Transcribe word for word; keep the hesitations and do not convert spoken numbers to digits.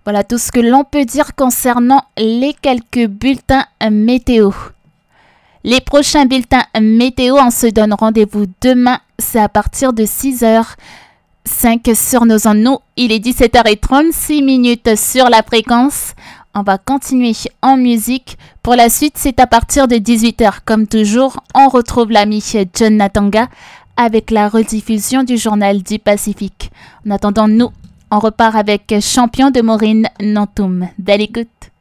Voilà tout ce que l'on peut dire concernant les quelques bulletins météo. Les prochains bulletins météo, on se donne rendez-vous demain, c'est à partir de six heures cinq sur nos ondes. Nous, il est dix-sept heures trente-six minutes sur la fréquence. On va continuer en musique. Pour la suite, c'est à partir de dix-huit heures. Comme toujours, on retrouve l'ami John Natanga avec la rediffusion du journal du Pacifique. En attendant, nous, on repart avec Champion de Maureen Nantoum. Belle écoute.